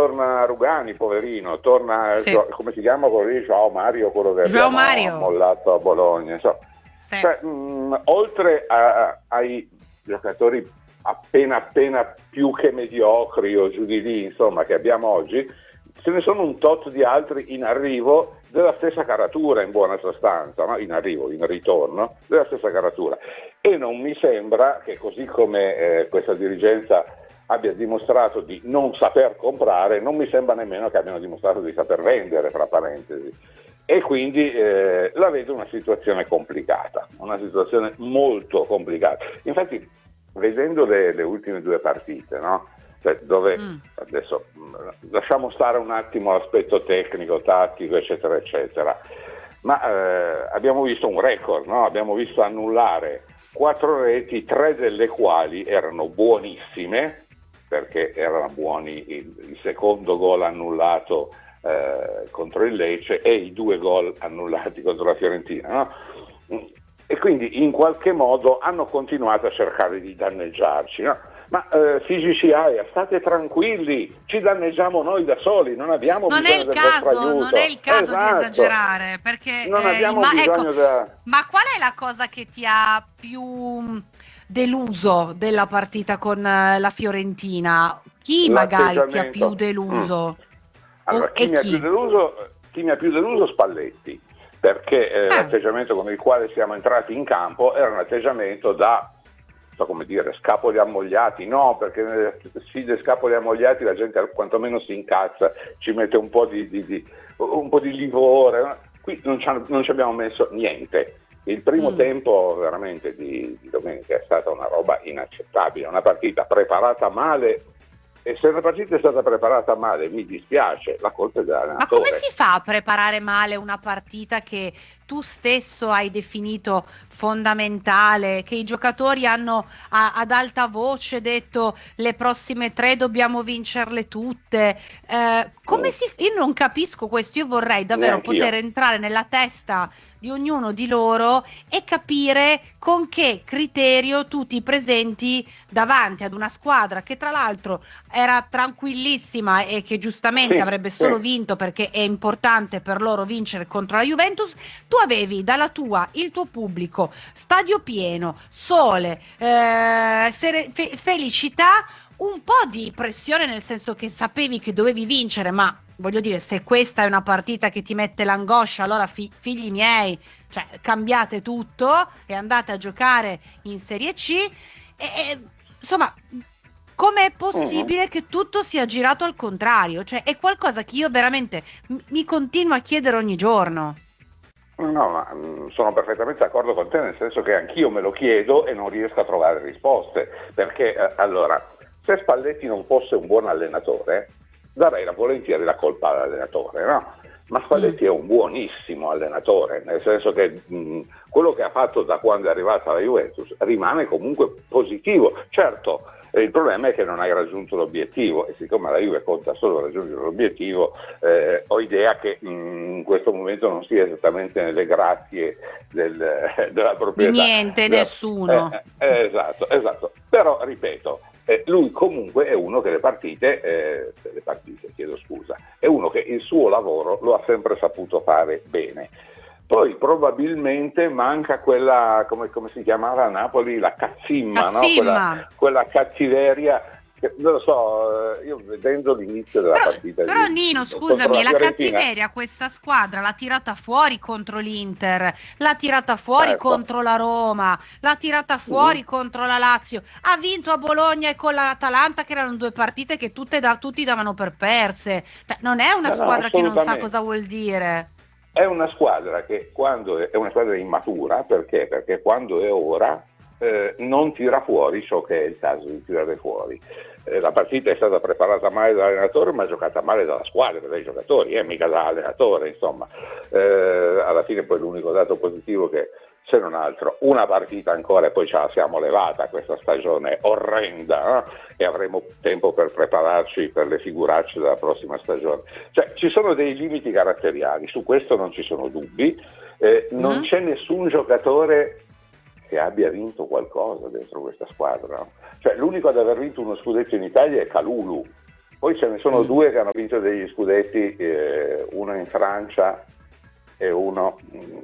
torna Rugani, poverino, torna, Sì. come si chiama quello lì? João Mario, quello che João abbiamo Mario. mollato a Bologna. Insomma. Sì. Cioè, oltre ai giocatori appena più che mediocri o giù di lì, insomma, che abbiamo oggi, ce ne sono un tot di altri in arrivo della stessa caratura, in buona sostanza, no? In arrivo, in ritorno, della stessa caratura. E non mi sembra che, così come questa dirigenza abbia dimostrato di non saper comprare, non mi sembra nemmeno che abbiano dimostrato di saper vendere, fra parentesi. E quindi la vedo una situazione complicata, una situazione molto complicata. Infatti, vedendo le ultime due partite, no? Cioè, dove adesso lasciamo stare un attimo l'aspetto tecnico, tattico, eccetera, eccetera, ma abbiamo visto un record, no? Abbiamo visto annullare 4 reti, 3 delle quali erano buonissime, perché erano buoni il secondo gol annullato contro il Lecce e i 2 gol annullati contro la Fiorentina, no? E quindi in qualche modo hanno continuato a cercare di danneggiarci, no? Ma CGCI, state tranquilli, ci danneggiamo noi da soli, non abbiamo bisogno del vostro aiuto. Non è il caso Esatto. di esagerare, perché non abbiamo bisogno ma qual è la cosa che ti ha più deluso della partita con la Fiorentina? Chi magari ti ha più deluso? Allora, chi mi ha più deluso? Spalletti, perché l'atteggiamento con il quale siamo entrati in campo era un atteggiamento da, so come dire, scapoli ammogliati. No, perché nelle sfide scapoli ammogliati la gente quantomeno si incazza, ci mette un po' di livore. Qui non ci abbiamo messo niente. Il primo tempo veramente di domenica è stata una roba inaccettabile, una partita preparata male. E se la partita è stata preparata male, mi dispiace, la colpa è dell'allenatore. Ma come si fa a preparare male una partita che tu stesso hai definito fondamentale, che i giocatori hanno ad alta voce detto le prossime 3 dobbiamo vincerle tutte? Io non capisco questo, io vorrei davvero poter entrare nella testa di ognuno di loro e capire con che criterio tu ti presenti davanti ad una squadra che tra l'altro era tranquillissima e che giustamente avrebbe solo vinto perché è importante per loro vincere contro la Juventus. Tu avevi dalla tua il tuo pubblico, stadio pieno, sole, felicità, un po' di pressione, nel senso che sapevi che dovevi vincere, ma voglio dire, se questa è una partita che ti mette l'angoscia, allora figli miei, cioè cambiate tutto e andate a giocare in Serie C. Insomma, com'è possibile che tutto sia girato al contrario? Cioè, è qualcosa che io veramente mi continuo a chiedere ogni giorno. No, ma sono perfettamente d'accordo con te, nel senso che anch'io me lo chiedo e non riesco a trovare risposte, perché allora, se Spalletti non fosse un buon allenatore, darei volentieri la colpa all'allenatore, no? Ma Spalletti è un buonissimo allenatore, nel senso che quello che ha fatto da quando è arrivata la Juventus rimane comunque positivo. Certo, il problema è che non hai raggiunto l'obiettivo, e siccome la Juve conta solo raggiungere l'obiettivo, ho idea che in questo momento non sia esattamente nelle grazie della proprietà. Di niente, nessuno. Esatto. Però, ripeto, lui comunque è uno che è uno che il suo lavoro lo ha sempre saputo fare bene. Poi probabilmente manca quella, come si chiamava a Napoli, la cazzimma, no? Quella cattiveria. Non lo so, io vedendo l'inizio della partita. Però Nino, scusami, la cattiveria questa squadra l'ha tirata fuori contro l'Inter, l'ha tirata fuori contro la Roma, l'ha tirata fuori contro la Lazio, ha vinto a Bologna e con l'Atalanta, che erano 2 partite che tutti davano per perse. Non è una squadra che non sa cosa vuol dire. È una squadra che è una squadra immatura, perché quando è ora non tira fuori ciò che è il caso di tirare fuori. La partita è stata preparata male dall'allenatore, ma giocata male dalla squadra, dai giocatori, mica dall'allenatore, insomma. Alla fine poi l'unico dato positivo che, se non altro, una partita ancora e poi ce la siamo levata questa stagione orrenda, no? E avremo tempo per prepararci per le figuracce della prossima stagione. Cioè, ci sono dei limiti caratteriali, su questo non ci sono dubbi, non c'è nessun giocatore che abbia vinto qualcosa dentro questa squadra, no? Cioè, l'unico ad aver vinto uno scudetto in Italia è Kalulu, Poi ce ne sono due che hanno vinto degli scudetti, uno in Francia e uno,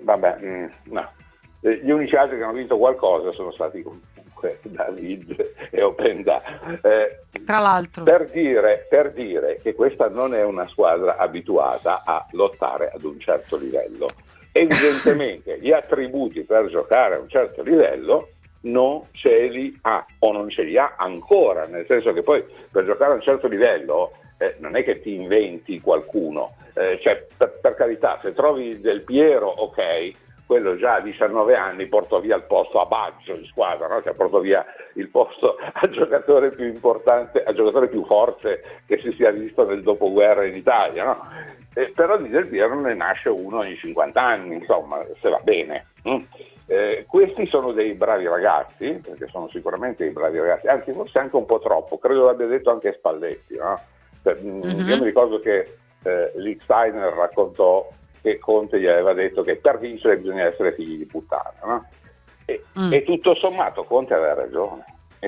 no. Gli unici altri che hanno vinto qualcosa sono stati comunque David e Openda. Tra l'altro. Per dire che questa non è una squadra abituata a lottare ad un certo livello. Evidentemente gli attributi per giocare a un certo livello non ce li ha, o non ce li ha ancora, nel senso che poi per giocare a un certo livello non è che ti inventi qualcuno, cioè per carità, se trovi Del Piero, ok, quello già a 19 anni portò via il posto a Baggio in squadra, no? Cioè portò via il posto al giocatore più importante, al giocatore più forte che si sia visto nel dopoguerra in Italia, no? Però di Del Piero ne nasce uno ogni 50 anni, insomma, se va bene. Questi sono dei bravi ragazzi, perché sono sicuramente dei bravi ragazzi, anzi forse anche un po' troppo, credo l'abbia detto anche Spalletti, no? Io mi ricordo che Lichtsteiner raccontò che Conte gli aveva detto che per vincere bisogna essere figli di puttana, no? E tutto sommato Conte aveva ragione.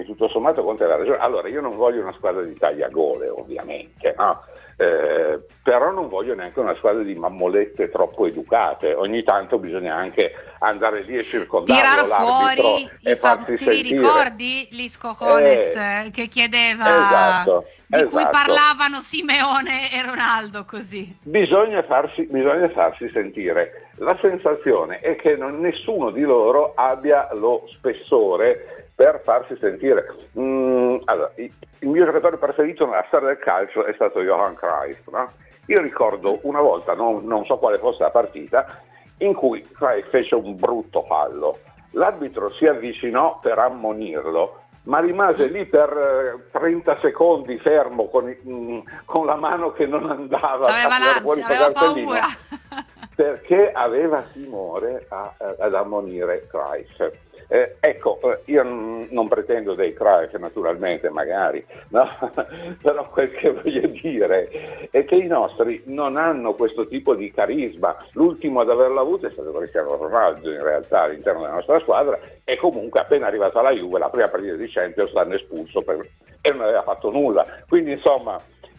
Allora io non voglio una squadra di tagliagole, ovviamente, no? Però non voglio neanche una squadra di mammolette troppo educate. Ogni tanto bisogna anche andare lì e circondarlo l'arbitro e farsi sentire. Ti ricordi Lisco Cones che chiedeva, di cui parlavano Simeone e Ronaldo così? Bisogna farsi sentire. La sensazione è che nessuno di loro abbia lo spessore per farsi sentire. Allora, il mio giocatore preferito nella storia del calcio è stato Johan Cruyff, no? Io ricordo una volta, non so quale fosse la partita, in cui Cruyff fece un brutto fallo. L'arbitro si avvicinò per ammonirlo, ma rimase lì per 30 secondi fermo con la mano che non andava a tirare fuori il cartellino, perché aveva timore ad ammonire Cruyff. Io non pretendo dei Cruyff, naturalmente, magari, no? Però quel che voglio dire è che i nostri non hanno questo tipo di carisma. L'ultimo ad averlo avuto è stato Cristiano Ronaldo, in realtà, all'interno della nostra squadra, e comunque appena arrivato alla Juve, la prima partita di Champions l'hanno espulso e non aveva fatto nulla. Quindi, insomma,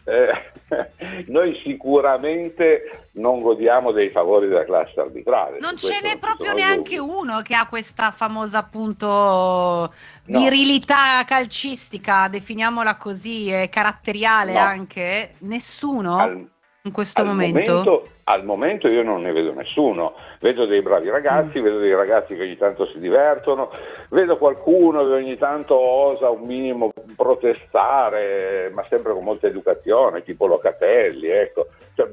noi sicuramente non godiamo dei favori della classe arbitrale. Non ce n'è proprio neanche uno che ha questa famosa, appunto, virilità calcistica, definiamola così, caratteriale, anche. Nessuno in questo momento? Al momento io non ne vedo nessuno. Vedo dei bravi ragazzi, vedo dei ragazzi che ogni tanto si divertono, vedo qualcuno che ogni tanto osa un minimo protestare, ma sempre con molta educazione, tipo Locatelli, ecco. Cioè,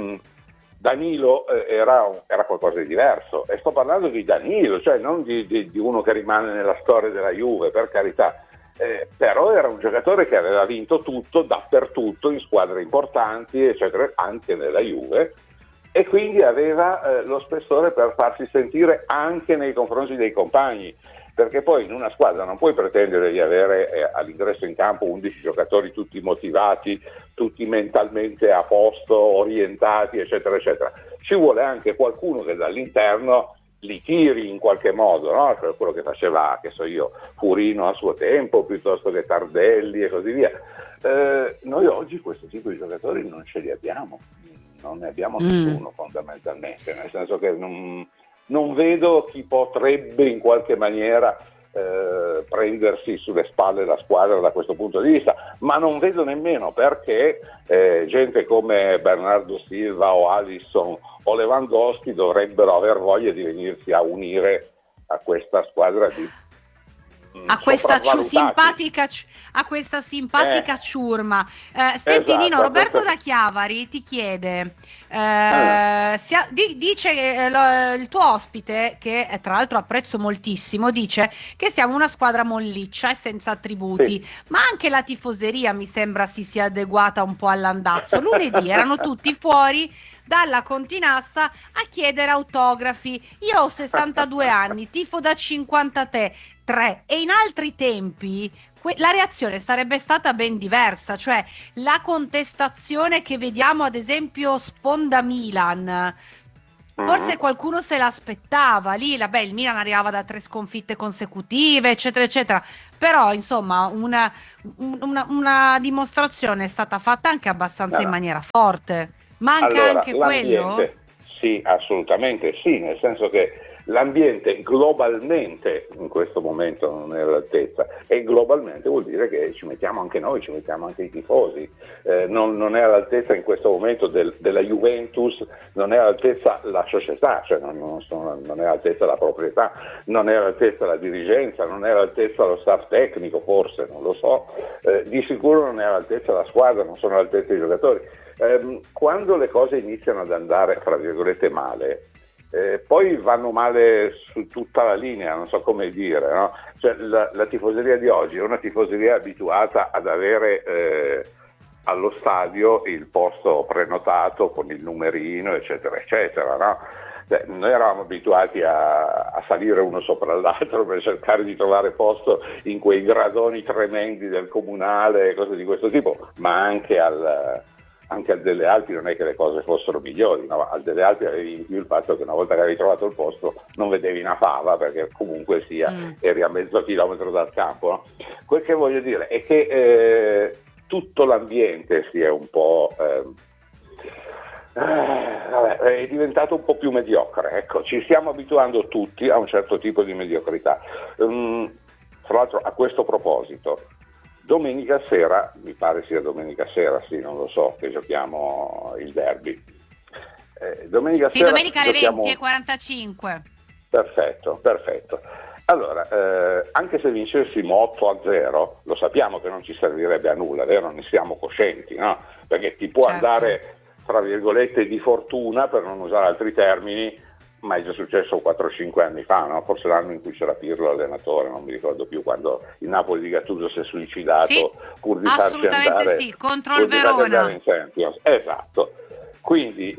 Danilo era qualcosa di diverso, e sto parlando di Danilo, cioè non di uno che rimane nella storia della Juve, per carità. Però era un giocatore che aveva vinto tutto, dappertutto, in squadre importanti, eccetera, anche nella Juve, e quindi aveva lo spessore per farsi sentire anche nei confronti dei compagni, perché poi in una squadra non puoi pretendere di avere all'ingresso in campo 11 giocatori tutti motivati, tutti mentalmente a posto, orientati, eccetera, eccetera. Ci vuole anche qualcuno che dall'interno li tiri in qualche modo, no? Cioè quello che faceva, che so io, Furino a suo tempo, piuttosto che Tardelli e così via. Noi oggi questo tipo di giocatori non ce li abbiamo, non ne abbiamo nessuno fondamentalmente, nel senso che non vedo chi potrebbe in qualche maniera prendersi sulle spalle la squadra da questo punto di vista, ma non vedo nemmeno perché gente come Bernardo Silva o Alisson o Lewandowski dovrebbero aver voglia di venirsi a unire a questa squadra di a questa simpatica ciurma. Senti, esatto, Nino, Roberto da Chiavari ti chiede, dice il tuo ospite, che tra l'altro apprezzo moltissimo, dice che siamo una squadra molliccia e senza attributi, ma anche la tifoseria mi sembra si sia adeguata un po' all'andazzo. Lunedì erano tutti fuori dalla Continassa a chiedere autografi. Io ho 62 anni, tifo da 53, e in altri tempi la reazione sarebbe stata ben diversa, cioè la contestazione che vediamo ad esempio Sponda Milan Forse qualcuno se l'aspettava, lì il Milan arrivava da 3 sconfitte consecutive, eccetera, eccetera, però insomma una dimostrazione è stata fatta anche abbastanza in No. maniera forte. Manca Allora, anche quello? l'ambiente, sì, assolutamente sì, nel senso che l'ambiente globalmente in questo momento non è all'altezza, e globalmente vuol dire che ci mettiamo anche noi, ci mettiamo anche i tifosi, non è all'altezza in questo momento della Juventus, non è all'altezza la società, cioè non è all'altezza la proprietà, non è all'altezza la dirigenza, non è all'altezza lo staff tecnico, forse, non lo so, di sicuro non è all'altezza la squadra, non sono all'altezza i giocatori. Quando le cose iniziano ad andare, fra virgolette, male, poi vanno male su tutta la linea, non so come dire, no? Cioè, la tifoseria di oggi è una tifoseria abituata ad avere allo stadio il posto prenotato con il numerino, eccetera, eccetera, no? Noi eravamo abituati a salire uno sopra l'altro per cercare di trovare posto in quei gradoni tremendi del comunale, cose di questo tipo, ma anche al Delle Alpi non è che le cose fossero migliori, no? Al Delle Alpi avevi in più il fatto che una volta che avevi trovato il posto non vedevi una fava, perché comunque sia eri a mezzo chilometro dal campo, no? Quel che voglio dire è che tutto l'ambiente si è un po' è diventato un po' più mediocre, ecco, ci stiamo abituando tutti a un certo tipo di mediocrità. Tra l'altro, a questo proposito, domenica sera, mi pare sia domenica sera, sì, non lo so, che giochiamo il derby. Domenica sì, sera domenica alle giochiamo... 20:45. Perfetto. Allora, anche se vincessimo 8-0, lo sappiamo che non ci servirebbe a nulla, vero? Ne siamo coscienti, no? Perché ti può andare, tra virgolette, di fortuna, per non usare altri termini, ma è già successo 4-5 anni fa, no? Forse l'anno in cui c'era Pirlo allenatore, non mi ricordo più, quando il Napoli di Gattuso si è suicidato, sì, pur di farci andare, sì, contro il Verona. in Champions. Esatto. Quindi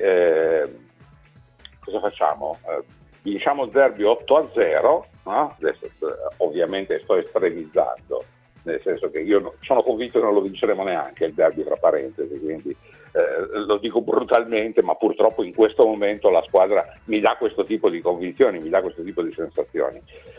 cosa facciamo? Vinciamo il derby 8-0, no? Adesso ovviamente sto estremizzando, nel senso che io sono convinto che non lo vinceremo neanche il derby, tra parentesi, quindi lo dico brutalmente, ma purtroppo in questo momento la squadra mi dà questo tipo di convinzioni, mi dà questo tipo di sensazioni.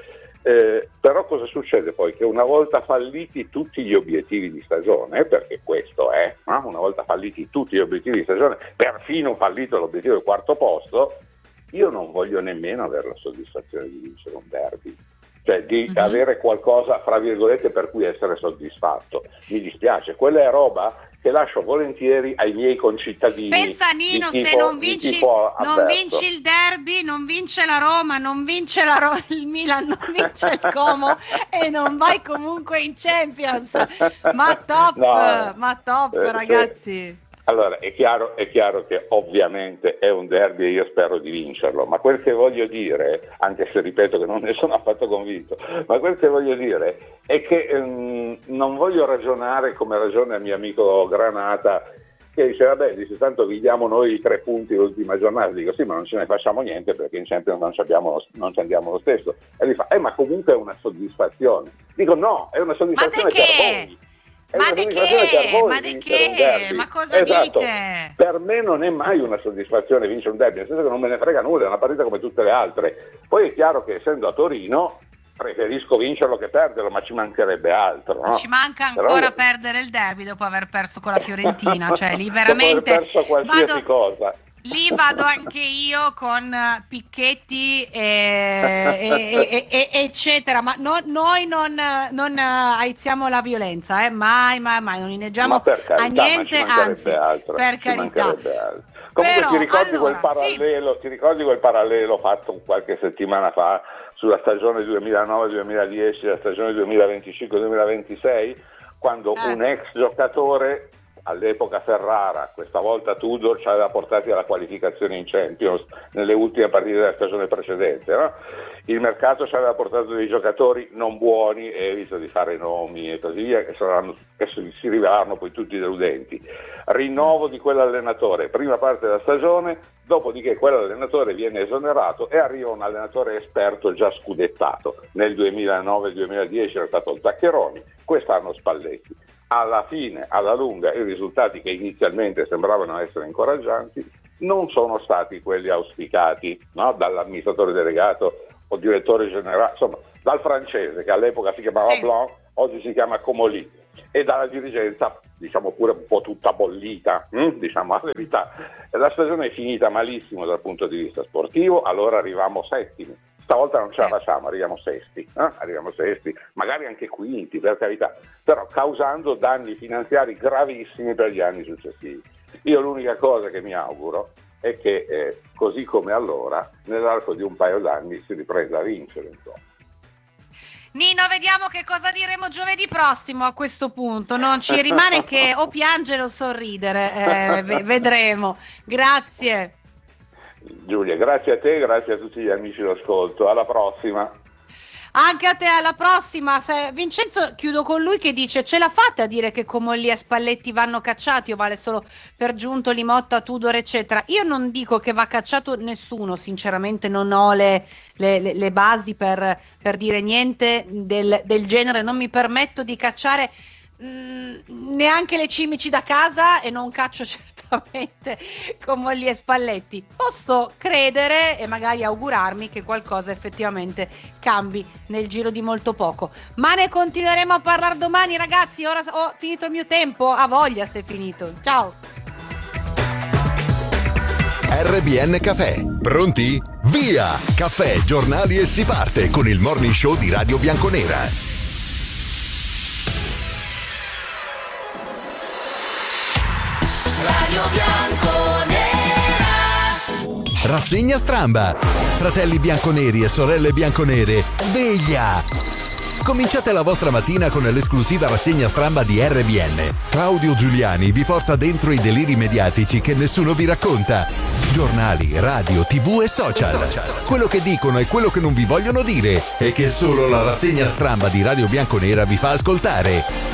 Però cosa succede poi? Che una volta falliti tutti gli obiettivi di stagione, perché questo è, no? Una volta falliti tutti gli obiettivi di stagione, perfino fallito l'obiettivo del quarto posto, io non voglio nemmeno avere la soddisfazione di vincere un derby, cioè di avere qualcosa, fra virgolette, per cui essere soddisfatto. Mi dispiace, quella è roba che lascio volentieri ai miei concittadini. Pensa, Nino, se non vinci il derby, non vince la Roma, non vince il Milan, non vince il Como e non vai comunque in Champions. Ma top, ragazzi. Allora, è chiaro che ovviamente è un derby e io spero di vincerlo, ma quel che voglio dire, anche se ripeto che non ne sono affatto convinto, ma quel che voglio dire è che non voglio ragionare come ragiona il mio amico Granata, che dice dice tanto vi diamo noi i 3 punti l'ultima giornata. Dico sì, ma non ce ne facciamo niente perché in Champions non ci andiamo lo stesso. E lui fa, ma comunque è una soddisfazione. Dico no, è una soddisfazione per voi. Ma di che? Ma cosa dite? Per me non è mai una soddisfazione vincere un derby, nel senso che non me ne frega nulla, è una partita come tutte le altre. Poi è chiaro che essendo a Torino preferisco vincerlo che perderlo, ma ci mancherebbe altro, no? Ci manca ancora perdere il derby dopo aver perso con la Fiorentina, cioè lì veramente dopo aver perso qualsiasi cosa. Lì vado anche io con picchetti eccetera, ma noi non aizziamo la violenza, mai, non inneggiamo a niente, anzi, altro, per carità. Comunque però, ti ricordi quel parallelo fatto qualche settimana fa sulla stagione 2009-2010, la stagione 2025-2026, quando un ex giocatore, all'epoca Ferrara, questa volta Tudor, ci aveva portati alla qualificazione in Champions nelle ultime partite della stagione precedente, no? Il mercato ci aveva portato dei giocatori non buoni, evito di fare nomi e così via, che si rivelarono poi tutti deludenti. Rinnovo di quell'allenatore, prima parte della stagione, dopodiché quell'allenatore viene esonerato e arriva un allenatore esperto già scudettato. Nel 2009-2010 era stato Zaccheroni, quest'anno Spalletti. Alla fine, alla lunga, i risultati che inizialmente sembravano essere incoraggianti non sono stati quelli auspicati, no? Dall'amministratore delegato o direttore generale, insomma dal francese che all'epoca si chiamava Blanc, oggi si chiama Comolli, e dalla dirigenza diciamo pure un po' tutta bollita, diciamo la verità. La stagione è finita malissimo dal punto di vista sportivo, allora arriviamo settimi. Stavolta non ce la facciamo, arriviamo sesti, magari anche quinti, per carità, però causando danni finanziari gravissimi per gli anni successivi. Io l'unica cosa che mi auguro è che così come allora, nell'arco di un paio d'anni si riprenda a vincere, insomma. Nino, vediamo che cosa diremo giovedì prossimo a questo punto. Non ci rimane che o piangere o sorridere, vedremo. Grazie. Giulia, grazie a te, grazie a tutti gli amici d'ascolto. Alla prossima. Anche a te, alla prossima. Vincenzo, chiudo con lui che dice: ce la fate a dire che Comolli e Spalletti vanno cacciati o vale solo per Giuntoli, Motta, Tudor eccetera? Io non dico che va cacciato nessuno, sinceramente non ho le basi per dire niente del genere, non mi permetto di cacciare neanche le cimici da casa e non caccio certamente Comolli e Spalletti. Posso credere e magari augurarmi che qualcosa effettivamente cambi nel giro di molto poco, ma ne continueremo a parlare domani, ragazzi. Ora ho finito il mio tempo, a voglia se è finito. Ciao. RBN Cafè, pronti? Via! Caffè, giornali e si parte con il morning show di Radio Bianconera. Radio Bianconera. Rassegna stramba. Fratelli bianconeri e sorelle bianconere, sveglia! Cominciate la vostra mattina con l'esclusiva rassegna stramba di RBN. Claudio Giuliani vi porta dentro i deliri mediatici che nessuno vi racconta. Giornali, radio, TV e social. Quello che dicono e quello che non vi vogliono dire e che solo la rassegna stramba di Radio Bianconera vi fa ascoltare.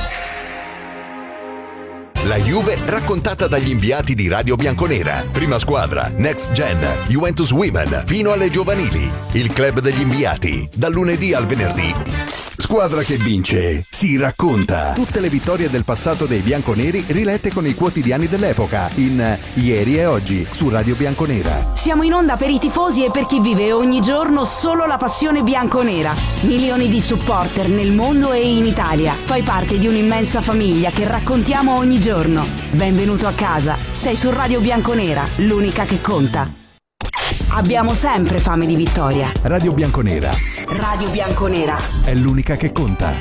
La Juve raccontata dagli inviati di Radio Bianconera. Prima squadra, Next Gen, Juventus Women, fino alle giovanili. Il club degli inviati, dal lunedì al venerdì. Squadra che vince, si racconta. Tutte le vittorie del passato dei bianconeri rilette con i quotidiani dell'epoca in Ieri e Oggi su Radio Bianconera. Siamo in onda per i tifosi e per chi vive ogni giorno solo la passione bianconera. Milioni di supporter nel mondo e in Italia. Fai parte di un'immensa famiglia che raccontiamo ogni giorno. Benvenuto a casa. Sei su Radio Bianconera, l'unica che conta. Abbiamo sempre fame di vittoria. Radio Bianconera. Radio Bianconera È l'unica che conta.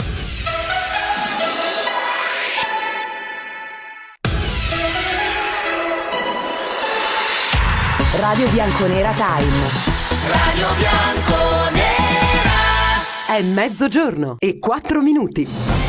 Radio Bianconera Time. Radio Bianconera. È mezzogiorno e 4 minuti.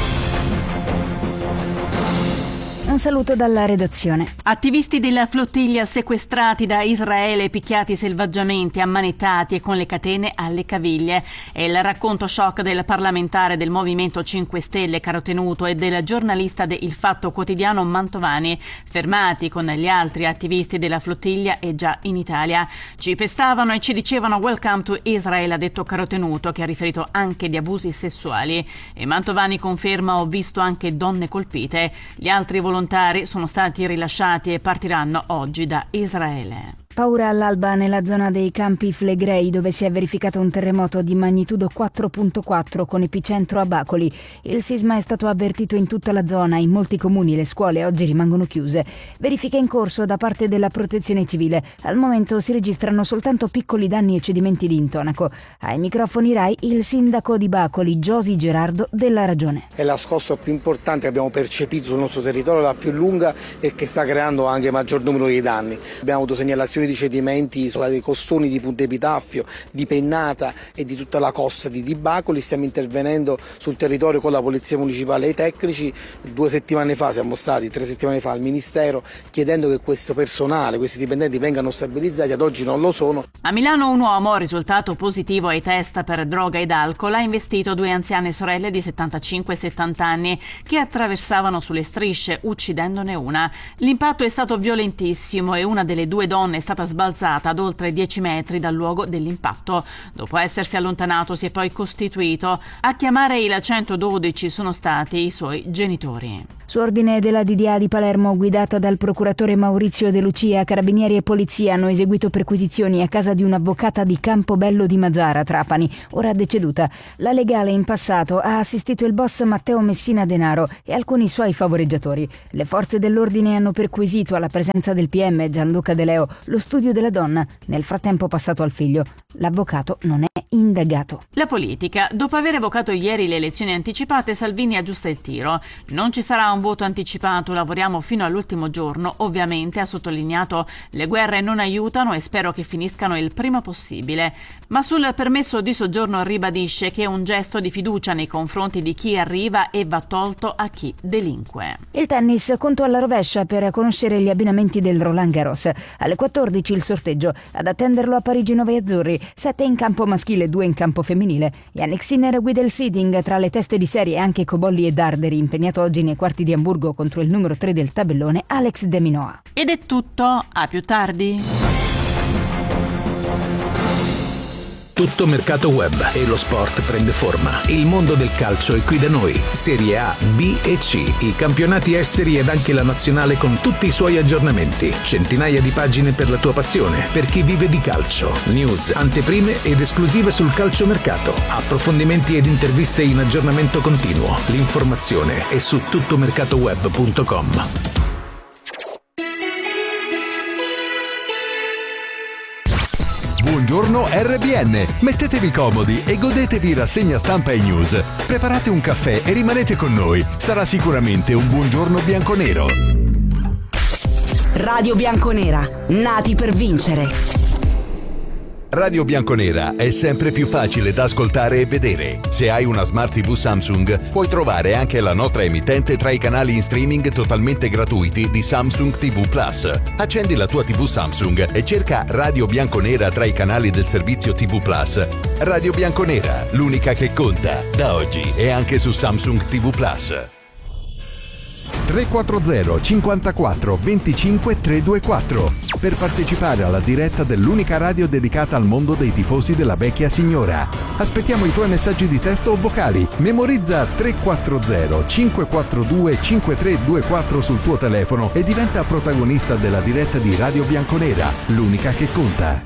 Un saluto dalla redazione. Attivisti della flottiglia sequestrati da Israele, picchiati selvaggiamente, ammanettati e con le catene alle caviglie. È il racconto shock del parlamentare del Movimento 5 Stelle Carotenuto e del giornalista de Il Fatto Quotidiano Mantovani, fermati con gli altri attivisti della flottiglia e già in Italia. Ci pestavano e ci dicevano "Welcome to Israel", ha detto Carotenuto, che ha riferito anche di abusi sessuali. E Mantovani conferma: "Ho visto anche donne colpite". Gli altri volontari sono stati rilasciati e partiranno oggi da Israele. Paura all'alba nella zona dei Campi Flegrei, dove si è verificato un terremoto di magnitudo 4.4 con epicentro a Bacoli. Il sisma è stato avvertito in tutta la zona, in molti comuni le scuole oggi rimangono chiuse. Verifiche in corso da parte della Protezione Civile. Al momento si registrano soltanto piccoli danni e cedimenti di intonaco. Ai microfoni Rai il sindaco di Bacoli, Giosi Gerardo, della Ragione. È la scossa più importante che abbiamo percepito sul nostro territorio, la più lunga e che sta creando anche maggior numero di danni. Abbiamo avuto segnalazioni di cedimenti dei costoni di Punta Epitafio, di Pennata e di tutta la costa di Bacoli. Stiamo intervenendo sul territorio con la Polizia Municipale e i tecnici. 3 settimane fa al Ministero chiedendo che questo personale, questi dipendenti vengano stabilizzati. Ad oggi non lo sono. A Milano un uomo, risultato positivo ai test per droga ed alcol, ha investito 2 anziane sorelle di 75 e 70 anni che attraversavano sulle strisce, uccidendone una. L'impatto è stato violentissimo e una delle 2 donne è stata stata sbalzata ad oltre 10 metri dal luogo dell'impatto. Dopo essersi allontanato si è poi costituito. A chiamare il 112 sono stati i suoi genitori. Su ordine della DDA di Palermo, guidata dal procuratore Maurizio De Lucia, carabinieri e polizia hanno eseguito perquisizioni a casa di un'avvocata di Campobello di Mazara, Trapani, ora deceduta. La legale in passato ha assistito il boss Matteo Messina Denaro e alcuni suoi favoreggiatori. Le forze dell'ordine hanno perquisito, alla presenza del PM Gianluca De Leo, lo studio della donna, nel frattempo passato al figlio. L'avvocato non è indagato. La politica. Dopo aver evocato ieri le elezioni anticipate, Salvini aggiusta il tiro. Non ci sarà un voto anticipato, lavoriamo fino all'ultimo giorno. Ovviamente, ha sottolineato, le guerre non aiutano e spero che finiscano il prima possibile. Ma sul permesso di soggiorno ribadisce che è un gesto di fiducia nei confronti di chi arriva e va tolto a chi delinque. Il tennis, conto alla rovescia per conoscere gli abbinamenti del Roland Garros. Alle 14 il sorteggio, ad attenderlo a Parigi 9 azzurri, 7 in campo maschile, 2 in campo femminile. Yannick Sinner guida il seeding, tra le teste di serie anche Cobolli e Darderi, impegnato oggi nei quarti di Amburgo contro il numero 3 del tabellone Alex De Minaur. Ed è tutto, a più tardi. Tutto mercato web e lo sport prende forma. Il mondo del calcio è qui da noi. Serie A, B e C, i campionati esteri ed anche la nazionale con tutti i suoi aggiornamenti. Centinaia di pagine per la tua passione, per chi vive di calcio. News, anteprime ed esclusive sul calciomercato. Approfondimenti ed interviste in aggiornamento continuo. L'informazione è su tuttomercatoweb.com. Buongiorno RBN, mettetevi comodi e godetevi rassegna stampa e news. Preparate un caffè e rimanete con noi, sarà sicuramente un buongiorno bianconero. Radio Bianconera, nati per vincere. Radio Bianconera è sempre più facile da ascoltare e vedere. Se hai una Smart TV Samsung, puoi trovare anche la nostra emittente tra i canali in streaming totalmente gratuiti di Samsung TV Plus. Accendi la tua TV Samsung e cerca Radio Bianconera tra i canali del servizio TV Plus. Radio Bianconera, l'unica che conta, da oggi e anche su Samsung TV Plus. 340 54 25 324 per partecipare alla diretta dell'unica radio dedicata al mondo dei tifosi della vecchia signora. Aspettiamo i tuoi messaggi di testo o vocali. Memorizza 340 542 5324 sul tuo telefono e diventa protagonista della diretta di Radio Bianconera, l'unica che conta.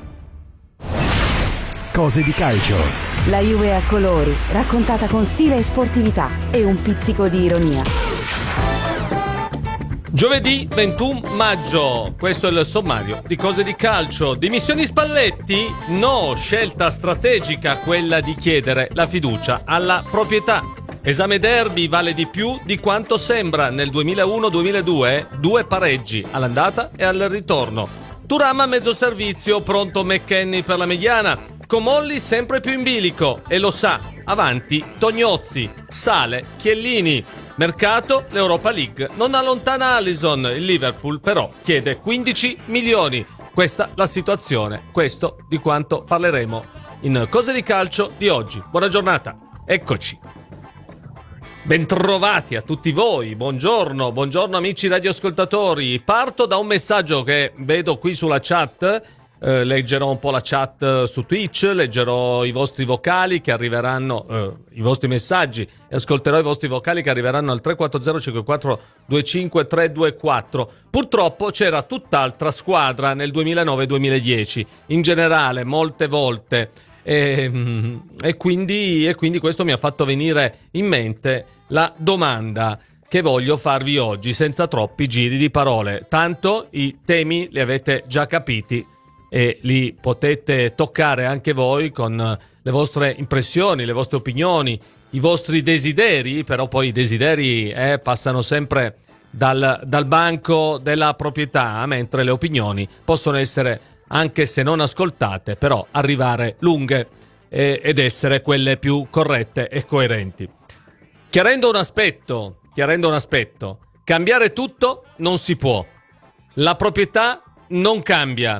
Cose di calcio. La Juve a colori, raccontata con stile e sportività e un pizzico di ironia. Giovedì 21 maggio, questo è il sommario di Cose di Calcio. Dimissioni Spalletti? No, scelta strategica quella di chiedere la fiducia alla proprietà. Esame derby vale di più di quanto sembra. Nel 2001-2002 2 pareggi all'andata e al ritorno. Thuram a mezzo servizio, pronto McKennie per la mediana. Comolli sempre più in bilico e lo sa. Avanti Tognozzi, sale Chiellini. Mercato, l'Europa League non allontana Alisson, il Liverpool però chiede 15 milioni. Questa la situazione, questo di quanto parleremo in Cose di Calcio di oggi. Buona giornata, eccoci. Bentrovati a tutti voi, buongiorno amici radioascoltatori. Parto da un messaggio che vedo qui sulla chat. Leggerò un po' la chat su Twitch, leggerò i vostri vocali che arriveranno, i vostri messaggi e ascolterò i vostri vocali che arriveranno al 340 54 25 324. Purtroppo c'era tutt'altra squadra nel 2009-2010, in generale molte volte e quindi questo mi ha fatto venire in mente la domanda che voglio farvi oggi senza troppi giri di parole. Tanto i temi li avete già capiti e li potete toccare anche voi con le vostre impressioni, le vostre opinioni, i vostri desideri, però poi i desideri passano sempre dal banco della proprietà, mentre le opinioni possono essere, anche se non ascoltate, però arrivare lunghe ed essere quelle più corrette e coerenti. Chiarendo un aspetto, cambiare tutto non si può. La proprietà non cambia.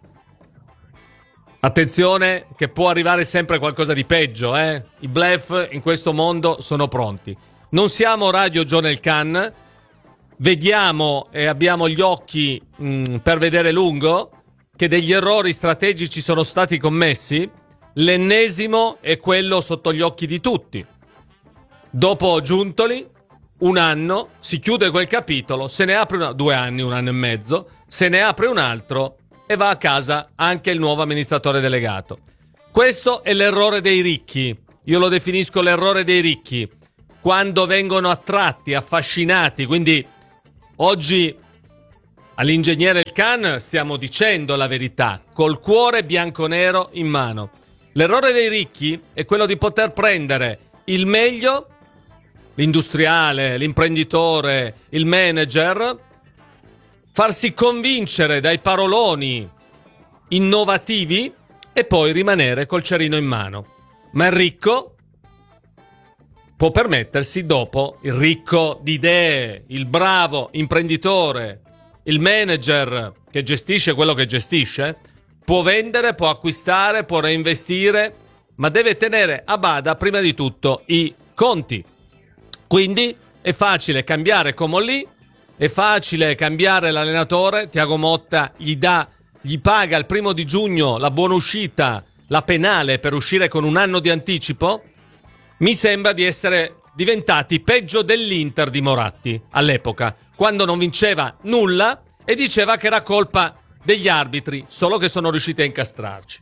Attenzione che può arrivare sempre qualcosa di peggio, I bluff in questo mondo sono pronti. Non siamo Radio Jonel Khan, vediamo e abbiamo gli occhi per vedere lungo, che degli errori strategici sono stati commessi, l'ennesimo è quello sotto gli occhi di tutti. Dopo Giuntoli, un anno, si chiude quel capitolo, se ne apre 2 anni, 1 anno e mezzo, se ne apre un altro e va a casa anche il nuovo amministratore delegato. Questo è l'errore dei ricchi, io lo definisco l'errore dei ricchi, quando vengono attratti, affascinati, quindi oggi all'ingegnere Elkann stiamo dicendo la verità, col cuore bianco-nero in mano. L'errore dei ricchi è quello di poter prendere il meglio, l'industriale, l'imprenditore, il manager, farsi convincere dai paroloni innovativi e poi rimanere col cerino in mano. Ma il ricco può permettersi dopo, il ricco di idee, il bravo imprenditore, il manager che gestisce quello che gestisce, può vendere, può acquistare, può reinvestire, ma deve tenere a bada prima di tutto i conti. Quindi è facile cambiare Comolli, è facile cambiare l'allenatore. Tiago Motta gli paga il 1° di giugno la buona uscita, la penale per uscire con 1 anno di anticipo. Mi sembra di essere diventati peggio dell'Inter di Moratti all'epoca, quando non vinceva nulla e diceva che era colpa degli arbitri, solo che sono riusciti a incastrarci.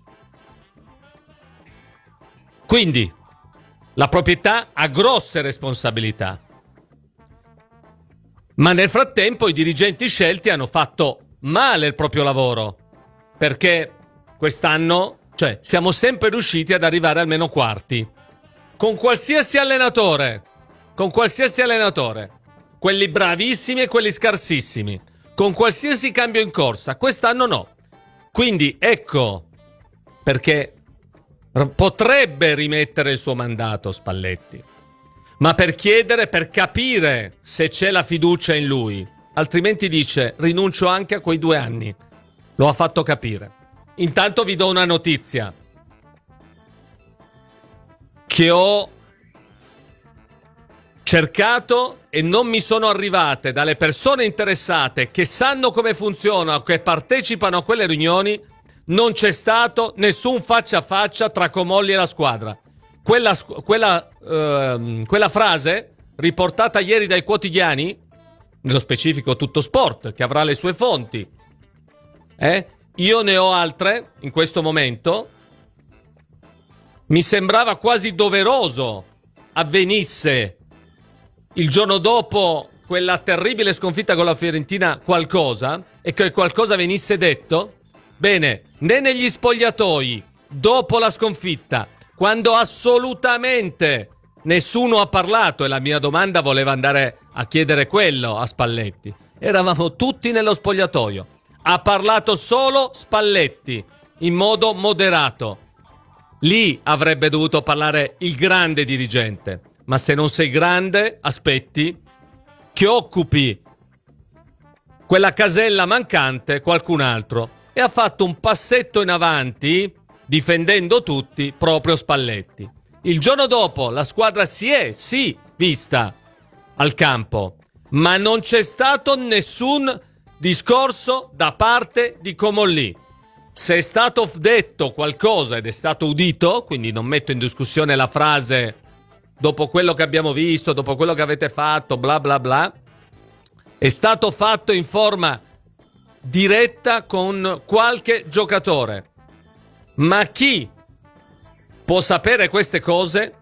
Quindi la proprietà ha grosse responsabilità. Ma nel frattempo i dirigenti scelti hanno fatto male il proprio lavoro, perché quest'anno, siamo sempre riusciti ad arrivare almeno quarti. Con qualsiasi allenatore, quelli bravissimi e quelli scarsissimi, con qualsiasi cambio in corsa, quest'anno no. Quindi ecco perché potrebbe rimettere il suo mandato Spalletti, ma per capire se c'è la fiducia in lui, altrimenti dice rinuncio anche a quei 2 anni. Lo ha fatto capire. Intanto vi do una notizia che ho cercato e non mi sono arrivate dalle persone interessate che sanno come funziona, che partecipano a quelle riunioni. Non c'è stato nessun faccia a faccia tra Comolli e la squadra. Quella frase riportata ieri dai quotidiani, nello specifico Tutto Sport, che avrà le sue fonti, io ne ho altre in questo momento. Mi sembrava quasi doveroso avvenisse il giorno dopo quella terribile sconfitta con la Fiorentina qualcosa, e che qualcosa venisse detto. Bene, né negli spogliatoi, dopo la sconfitta, quando assolutamente nessuno ha parlato, e la mia domanda voleva andare a chiedere quello a Spalletti, eravamo tutti nello spogliatoio, ha parlato solo Spalletti, in modo moderato. Lì avrebbe dovuto parlare il grande dirigente, ma se non sei grande, aspetti che occupi quella casella mancante qualcun altro. E ha fatto un passetto in avanti, difendendo tutti, proprio Spalletti. Il giorno dopo la squadra si è vista al campo, ma non c'è stato nessun discorso da parte di Comolli. Se è stato detto qualcosa ed è stato udito, quindi non metto in discussione la frase dopo quello che abbiamo visto, dopo quello che avete fatto, bla bla bla, è stato fatto in forma diretta con qualche giocatore. Ma chi può sapere queste cose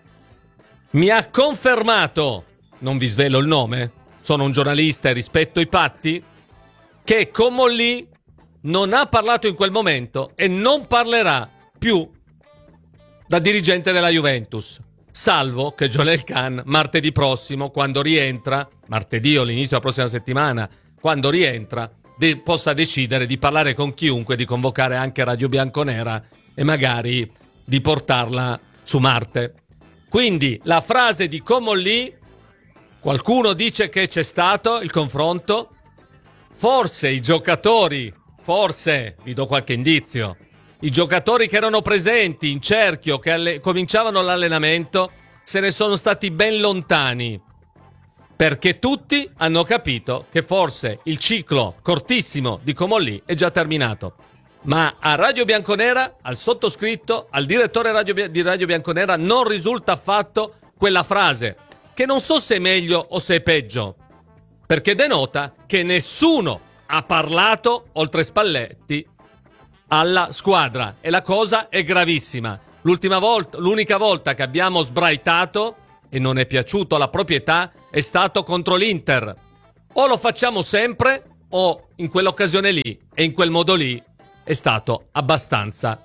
mi ha confermato, non vi svelo il nome, sono un giornalista e rispetto i patti, che Comolli non ha parlato in quel momento e non parlerà più da dirigente della Juventus, salvo che Joel Elkann martedì prossimo, quando rientra, martedì o l'inizio della prossima settimana, quando rientra, possa decidere di parlare con chiunque, di convocare anche Radio Bianconera e magari di portarla su Marte. Quindi la frase di Comolli, qualcuno dice che c'è stato il confronto, forse i giocatori, vi do qualche indizio, i giocatori che erano presenti in cerchio, che cominciavano l'allenamento, se ne sono stati ben lontani, perché tutti hanno capito che forse il ciclo cortissimo di Comolli è già terminato. ma a Radio Bianconera, al sottoscritto, al direttore di Radio Bianconera non risulta affatto quella frase, che non so se è meglio o se è peggio, perché denota che nessuno ha parlato, oltre Spalletti, alla squadra, e la cosa è gravissima. L'unica volta che abbiamo sbraitato e non è piaciuto alla proprietà è stato contro l'Inter. O lo facciamo sempre o in quell'occasione lì e in quel modo lì è stato abbastanza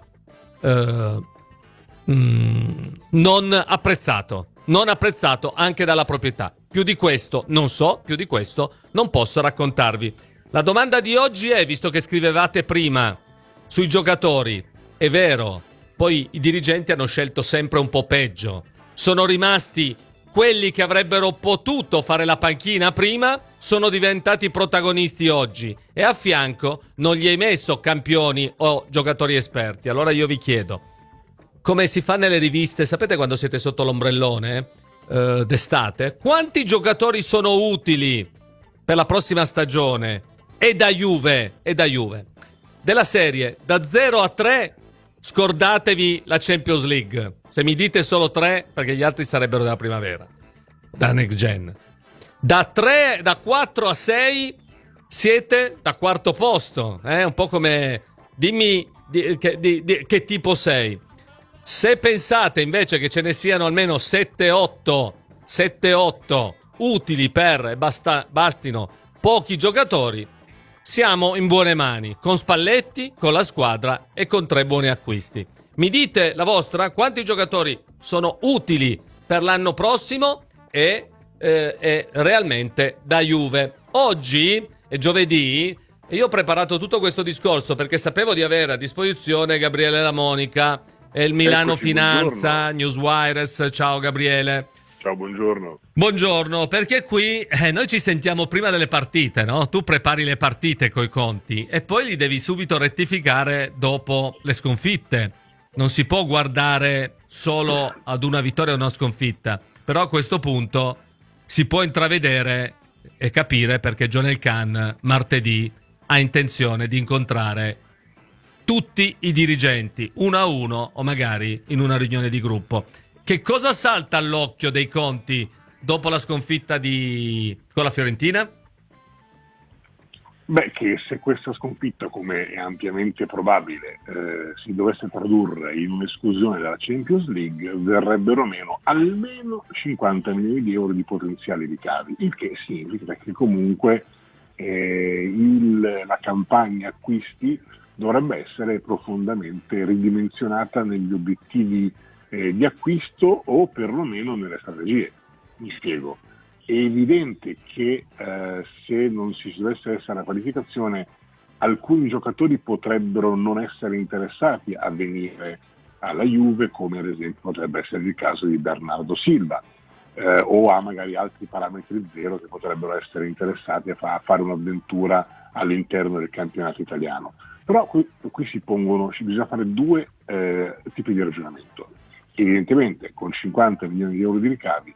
non apprezzato anche dalla proprietà. Più di questo non so, più di questo non posso raccontarvi. La domanda di oggi è, visto che scrivevate prima sui giocatori, è vero, poi i dirigenti hanno scelto sempre un po' peggio, sono rimasti quelli che avrebbero potuto fare la panchina prima, sono diventati protagonisti oggi, e a fianco non gli hai messo campioni o giocatori esperti. Allora io vi chiedo, come si fa nelle riviste, sapete quando siete sotto l'ombrellone d'estate, quanti giocatori sono utili per la prossima stagione? E da Juve della serie da 0 a 3, scordatevi la Champions League. Se mi dite solo 3, perché gli altri sarebbero della primavera, da Next Gen. Da 4 a 6 siete da quarto posto, un po' come dimmi che tipo sei. Se pensate invece che ce ne siano almeno 7-8 utili per bastino pochi giocatori, siamo in buone mani, con Spalletti, con la squadra e con 3 buoni acquisti. Mi dite la vostra? Quanti giocatori sono utili per l'anno prossimo e realmente da Juve? Oggi è giovedì e io ho preparato tutto questo discorso perché sapevo di avere a disposizione Gabriele La Monica e il Milano Finanza, Newswires. Ciao Gabriele. Ciao, buongiorno. Buongiorno, perché qui noi ci sentiamo prima delle partite, no? Tu prepari le partite coi conti e poi li devi subito rettificare dopo le sconfitte. Non si può guardare solo ad una vittoria o una sconfitta, però a questo punto si può intravedere e capire perché John Elkann martedì ha intenzione di incontrare tutti i dirigenti, uno a uno o magari in una riunione di gruppo. Che cosa salta all'occhio dei conti dopo la sconfitta con la Fiorentina? Beh, che se questa sconfitta, come è ampiamente probabile, si dovesse tradurre in un'esclusione dalla Champions League, verrebbero meno almeno 50 milioni di euro di potenziali ricavi, il che significa che comunque la campagna acquisti dovrebbe essere profondamente ridimensionata negli obiettivi di acquisto o perlomeno nelle strategie. Mi spiego. È evidente che se non si dovesse essere la qualificazione, alcuni giocatori potrebbero non essere interessati a venire alla Juve, come ad esempio potrebbe essere il caso di Bernardo Silva, o a magari altri parametri zero che potrebbero essere interessati a fare un'avventura all'interno del campionato italiano. Però qui bisogna fare 2 tipi di ragionamento. Evidentemente con 50 milioni di euro di ricavi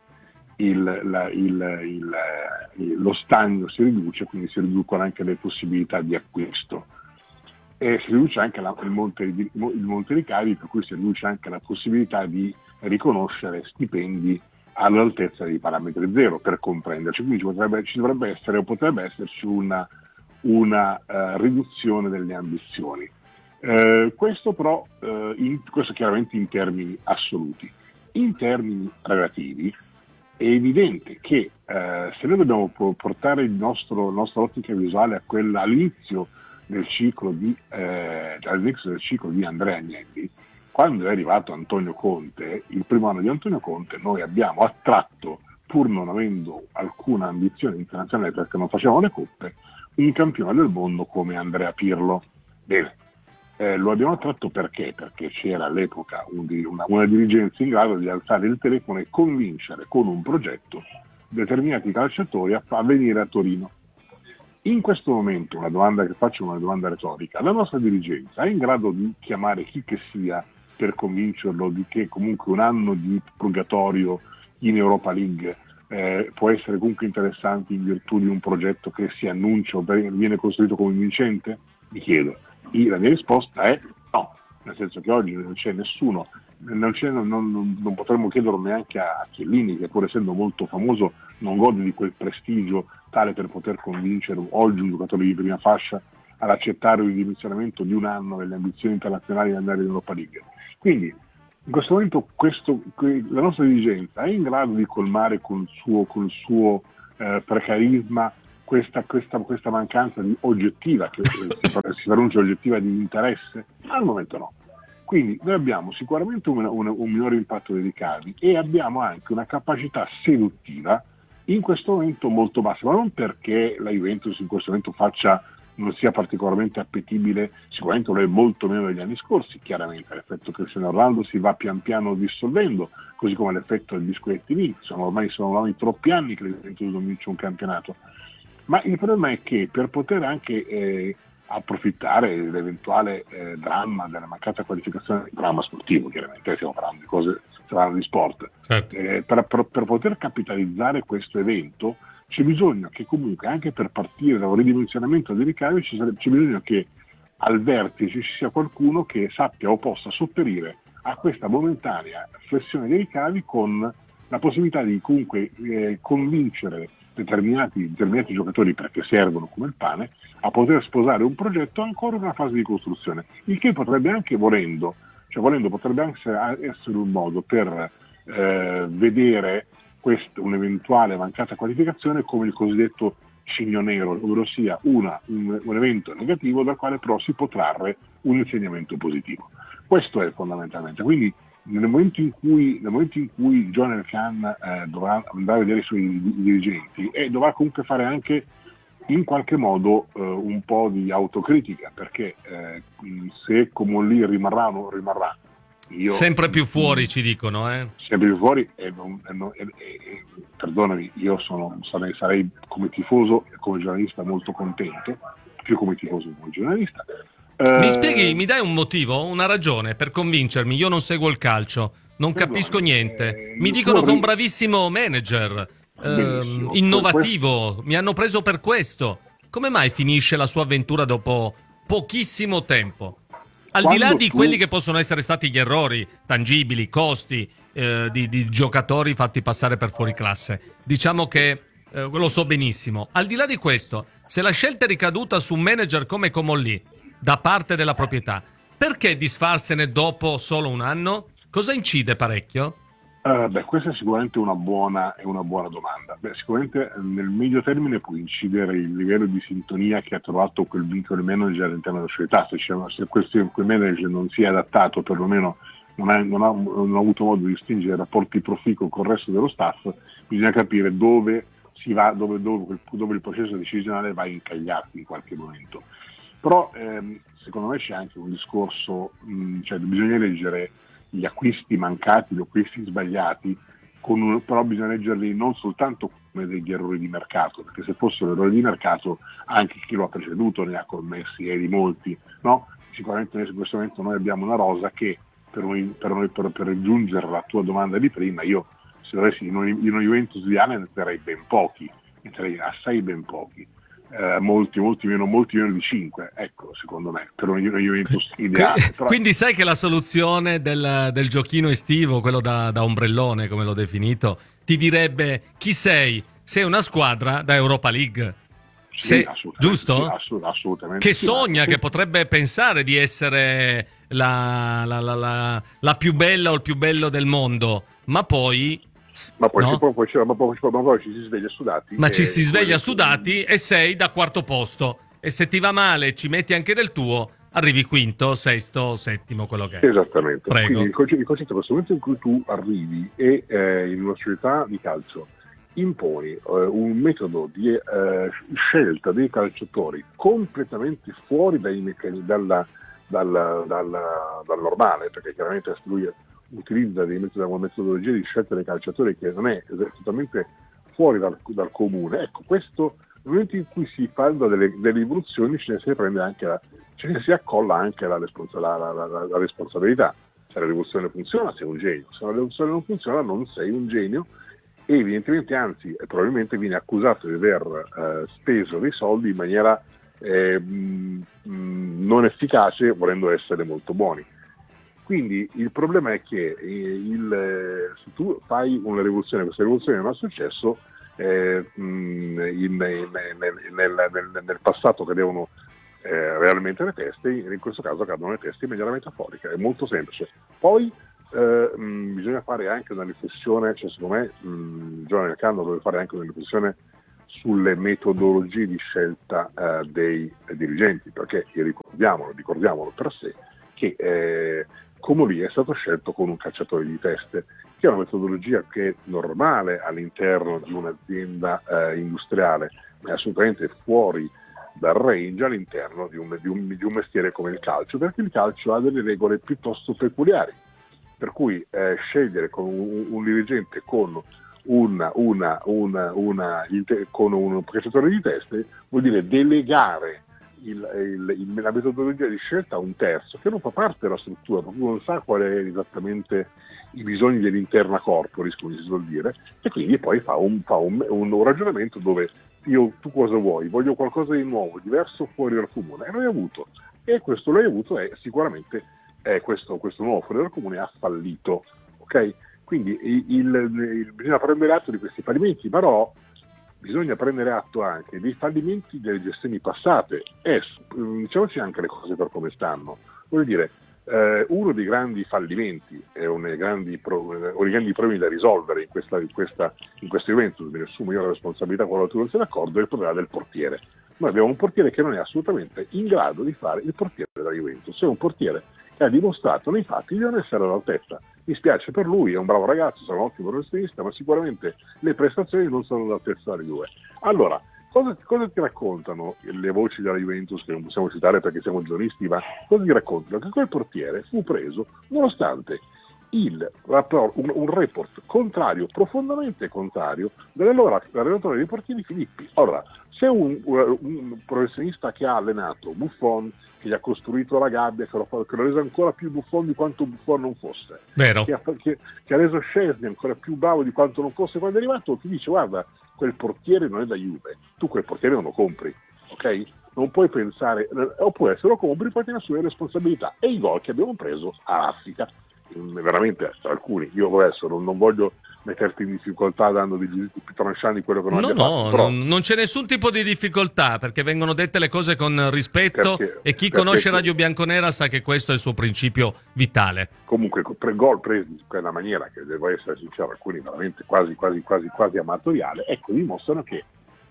lo stagno si riduce, quindi si riducono anche le possibilità di acquisto e si riduce anche il monte ricavi, per cui si riduce anche la possibilità di riconoscere stipendi all'altezza dei parametri zero, per comprenderci. Quindi potrebbe esserci una riduzione delle ambizioni. Questo però questo chiaramente in termini assoluti. In termini relativi è evidente che se noi dobbiamo portare la nostra ottica visuale all'inizio del ciclo di Andrea Agnelli, quando è arrivato Antonio Conte, il primo anno di Antonio Conte, noi abbiamo attratto, pur non avendo alcuna ambizione internazionale perché non facevamo le coppe, un campione del mondo come Andrea Pirlo. Bene. Lo abbiamo attratto perché? Perché c'era all'epoca una dirigenza in grado di alzare il telefono e convincere con un progetto determinati calciatori a venire a Torino. In questo momento, una domanda che faccio è una domanda retorica: la nostra dirigenza è in grado di chiamare chi che sia per convincerlo di che comunque un anno di purgatorio in Europa League può essere comunque interessante in virtù di un progetto che si annuncia o viene costruito come vincente? Mi chiedo. La mia risposta è no, nel senso che oggi non c'è nessuno, non potremmo chiederlo neanche a Chiellini, che pur essendo molto famoso non gode di quel prestigio tale per poter convincere oggi un giocatore di prima fascia ad accettare un ridimensionamento di un anno delle ambizioni internazionali di andare in Europa League. Quindi in questo momento la nostra dirigenza è in grado di colmare col suo precarisma questa mancanza di oggettiva, che si pronuncia oggettiva, di interesse? Al momento no. Quindi noi abbiamo sicuramente un minore impatto dei ricavi e abbiamo anche una capacità seduttiva in questo momento molto bassa, ma non perché la Juventus in questo momento non sia particolarmente appetibile, sicuramente lo è molto meno degli anni scorsi, chiaramente l'effetto Cristiano Ronaldo si va pian piano dissolvendo, così come l'effetto del biscotti vinti, sono troppi anni che la Juventus non vince un campionato, ma il problema è che per poter anche approfittare dell'eventuale dramma della mancata qualificazione, dramma sportivo chiaramente, stiamo parlando di cose, di sport, certo. Per poter capitalizzare questo evento c'è bisogno che comunque anche per partire da un ridimensionamento dei ricavi c'è bisogno che al vertice ci sia qualcuno che sappia o possa sopperire a questa momentanea flessione dei ricavi con la possibilità di comunque convincere determinati giocatori, perché servono come il pane, a poter sposare un progetto ancora in una fase di costruzione, il che potrebbe anche volendo potrebbe anche essere un modo per vedere un'eventuale mancata qualificazione come il cosiddetto cigno nero, ovvero sia un evento negativo dal quale però si può trarre un insegnamento positivo. Questo è fondamentalmente. Quindi nel momento in cui John Elkann dovrà andare a vedere i suoi dirigenti e dovrà comunque fare anche in qualche modo un po' di autocritica, perché se Comolli rimarrà o non rimarrà, sempre più fuori ci dicono, sempre più fuori, perdonami, io sarei come tifoso e come giornalista molto contento, più come tifoso che come giornalista. Mi dai un motivo, una ragione per convincermi? Io non seguo il calcio, non capisco niente. Mi dicono che è un bravissimo manager, innovativo, mi hanno preso per questo. Come mai finisce la sua avventura dopo pochissimo tempo? Al di là di quelli che possono essere stati gli errori tangibili, costi di giocatori fatti passare per fuori classe, diciamo che lo so benissimo. Al di là di questo, se la scelta è ricaduta su un manager come Comolli da parte della proprietà, perché disfarsene dopo solo un anno? Cosa incide parecchio? Questa è sicuramente una buona domanda. Sicuramente nel medio termine può incidere il livello di sintonia che ha trovato quel vincolo manager all'interno della società. Se quel manager non si è adattato, perlomeno non ha avuto modo di stringere rapporti proficui con il resto dello staff, bisogna capire dove si va, dove il processo decisionale va a incagliarsi in qualche momento. Però secondo me c'è anche un discorso, bisogna leggere gli acquisti mancati, gli acquisti sbagliati, però bisogna leggerli non soltanto come degli errori di mercato, perché se fossero errori di mercato anche chi lo ha preceduto ne ha commessi e di molti, no? Sicuramente in questo momento noi abbiamo una rosa che per raggiungere la tua domanda di prima, io se dovessi in una Juventus di Allen ne terrei ben pochi, ne terrei assai ben pochi. Molti meno di 5, ecco, secondo me, per una Juventus ideale. Però... Quindi sai che la soluzione del giochino estivo, quello da ombrellone, come l'ho definito, ti direbbe: chi sei? Sei una squadra da Europa League. Sì, giusto? Assolutamente. Che sogna, che potrebbe pensare di essere la più bella o il più bello del mondo, ma poi... Ma poi, no? poi ci si sveglia sudati. Ma ci si sveglia sudati e sei da quarto posto. E se ti va male, ci metti anche del tuo, arrivi quinto, sesto, settimo, quello che è. Esattamente. Prego. Quindi il concetto è questo: momento in cui tu arrivi e in una società di calcio imponi un metodo di scelta dei calciatori completamente fuori dal normale, perché chiaramente lui utilizza una metodologia di scelta dei calciatori che non è totalmente fuori dal comune. Ecco, questo nel momento in cui si fanno delle rivoluzioni ce ne si accolla anche la responsabilità. Se la rivoluzione funziona sei un genio, se la rivoluzione non funziona non sei un genio, e evidentemente, anzi probabilmente viene accusato di aver speso dei soldi in maniera non non efficace volendo essere molto buoni. Quindi il problema è che se tu fai una rivoluzione, questa rivoluzione non ha successo, nel passato cadevano realmente le teste, in questo caso cadono le teste in maniera metaforica, è molto semplice. Poi bisogna fare anche una riflessione, cioè secondo me Giovanni Elkann deve fare anche una riflessione sulle metodologie di scelta dei dirigenti, perché ricordiamolo per sé che Comolli è stato scelto con un cacciatore di teste, che è una metodologia che è normale all'interno di un'azienda industriale, ma è assolutamente fuori dal range all'interno di un mestiere come il calcio, perché il calcio ha delle regole piuttosto peculiari, per cui scegliere con un dirigente con un cacciatore di teste vuol dire delegare la metodologia di scelta a un terzo che non fa parte della struttura, proprio non sa qual è esattamente i bisogni dell'interna corporis, come si suol dire, e quindi poi fa un ragionamento dove tu cosa vuoi? Voglio qualcosa di nuovo, diverso, fuori dal comune, e questo l'hai avuto è sicuramente questo nuovo fuori dal comune ha fallito, ok? Quindi bisogna prendere atto di questi fallimenti, però bisogna prendere atto anche dei fallimenti delle gestioni passate e diciamoci anche le cose per come stanno. Voglio dire, uno dei grandi fallimenti e uno dei grandi problemi da risolvere in questo evento, ne assumo io la responsabilità con l'autorizzazione d'accordo, è il problema del portiere. Noi abbiamo un portiere che non è assolutamente in grado di fare il portiere della Juventus, è un portiere che ha dimostrato nei fatti di non essere all'altezza. Mi spiace per lui, è un bravo ragazzo, sarà un ottimo professionista, ma sicuramente le prestazioni non sono all'altezza delle due. Allora, cosa ti raccontano le voci della Juventus, che non possiamo citare perché siamo giornalisti, ma cosa ti raccontano? Che quel portiere fu preso nonostante un report contrario, profondamente contrario, dall'allenatore dei portieri Filippi. Allora, se un professionista che ha allenato Buffon, che gli ha costruito la gabbia, che l'ha reso ancora più Buffon di quanto Buffon non fosse, vero, che ha reso Szczesny ancora più bravo di quanto non fosse quando è arrivato, ti dice guarda, quel portiere non è da Juve, tu quel portiere non lo compri, ok? Non puoi pensare, oppure se lo compri poi te ne assumi responsabilità. E i gol che abbiamo preso a raffica, veramente alcuni, io adesso non voglio metterti in difficoltà dando dei giudizi più tranchant di quello che non abbiamo fatto, però non c'è nessun tipo di difficoltà, perché vengono dette le cose con rispetto, e chi conosce Radio Bianconera sa che questo è il suo principio vitale. Comunque tre gol presi in quella maniera, che devo essere sincero, alcuni veramente quasi amatoriale, ecco, dimostrano che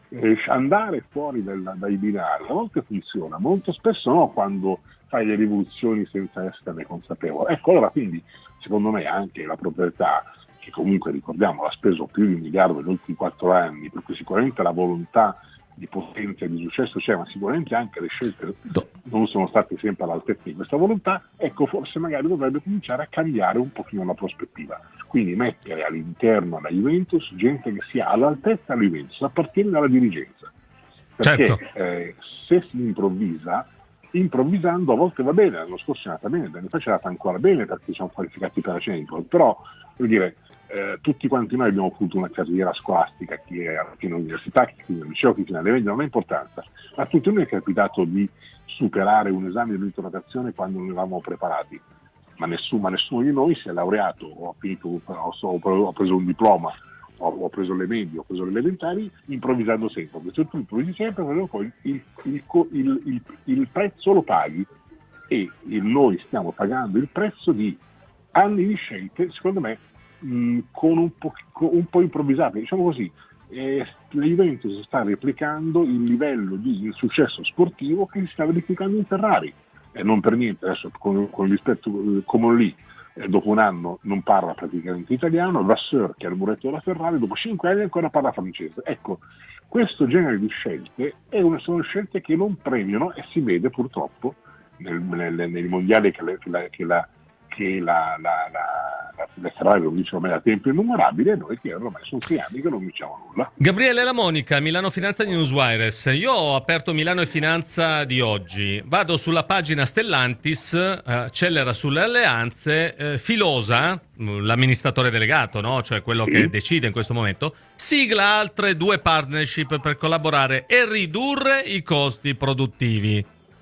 andare fuori dai binari a volte funziona, molto spesso no, quando fai le rivoluzioni senza esserne consapevole. Ecco, allora quindi secondo me anche la proprietà, che comunque ricordiamo ha speso più di $1 miliardo negli ultimi 4 anni, per cui sicuramente la volontà di potenza e di successo c'è, ma sicuramente anche le scelte non sono state sempre all'altezza di questa volontà. Ecco, forse magari dovrebbe cominciare a cambiare un pochino la prospettiva, quindi mettere all'interno della Juventus gente che sia all'altezza della Juventus, a partire dalla dirigenza, perché se si improvvisando a volte va bene. L'anno scorso è andata bene, l'anno fa è andata ancora bene perché siamo qualificati per la Champions, però voglio dire, tutti quanti noi abbiamo avuto una carriera scolastica, chi è in università, chi è in liceo, chi è alle medie, non ha importanza, a tutti noi è capitato di superare un esame di interrogazione quando non eravamo preparati, ma nessuno di noi si è laureato o ho preso un diploma, ho preso le medie, ho preso le elementari improvvisando sempre, perché tu improvvisi sempre, però poi il prezzo lo paghi, e noi stiamo pagando il prezzo di anni di scelte, secondo me, con un po' improvvisate, diciamo così. La Juventus sta replicando il livello di insuccesso sportivo che si sta verificando in Ferrari, e non per niente adesso con rispetto come lì, dopo un anno non parla praticamente italiano, Vasseur, che è il muretto della Ferrari, dopo 5 anni ancora parla francese. Ecco, questo genere di scelte sono scelte che non premiano, e si vede purtroppo nei mondiali che la Ferrari lo dice ormai da tempo innumerabile, e noi che ormai sono 3 anni che non diciamo nulla. Gabriele La Monica, Milano Finanza Newswires. Io ho aperto Milano e Finanza di oggi, vado sulla pagina Stellantis, accelera sulle alleanze, Filosa, l'amministratore delegato, no? Cioè quello che decide in questo momento, sigla altre 2 partnership per collaborare e ridurre i costi produttivi.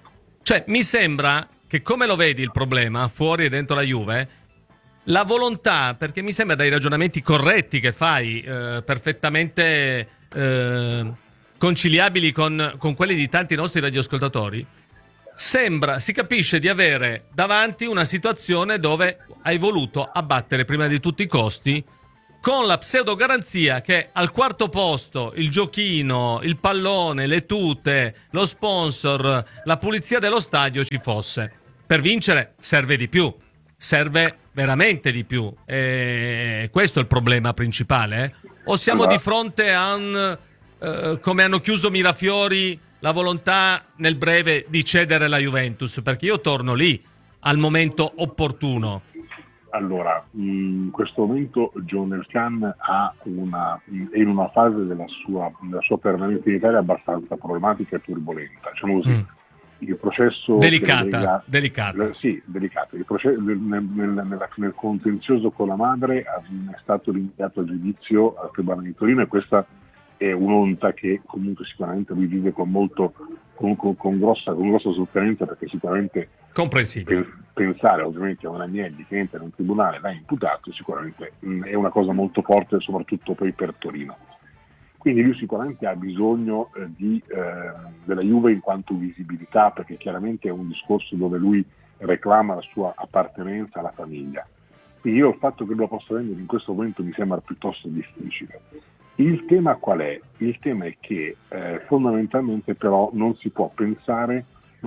Cioè, mi sembra che, come lo vedi il problema, fuori e dentro la Juve, la volontà, perché mi sembra dai ragionamenti corretti che fai, perfettamente conciliabili con quelli di tanti nostri radioascoltatori, si capisce di avere davanti una situazione dove hai voluto abbattere prima di tutti i costi, con la pseudo garanzia che al quarto posto il giochino, il pallone, le tute, lo sponsor, la pulizia dello stadio ci fosse. Per vincere serve di più, serve veramente di più. E questo è il problema principale, O siamo di fronte a un, come hanno chiuso Mirafiori, la volontà nel breve di cedere la Juventus? Perché io torno lì al momento opportuno. Allora, in questo momento John Elkann è in una fase della sua permanenza in Italia abbastanza problematica e turbolenta, diciamo così. Il processo delicata. Sì, delicato. Il processo nel contenzioso con la madre è stato rinviato a giudizio al Tribunale di Torino, e questa è un'onta che comunque sicuramente lui vive con grossa sofferenza, perché sicuramente comprensibile. Pensare ovviamente a un Agnelli che entra in un tribunale da imputato sicuramente è una cosa molto forte, soprattutto poi per Torino. Quindi lui sicuramente ha bisogno della Juve in quanto visibilità, perché chiaramente è un discorso dove lui reclama la sua appartenenza alla famiglia. Quindi io il fatto che lo possa vendere in questo momento mi sembra piuttosto difficile. Il tema qual è? Il tema è che fondamentalmente però non si può pensare,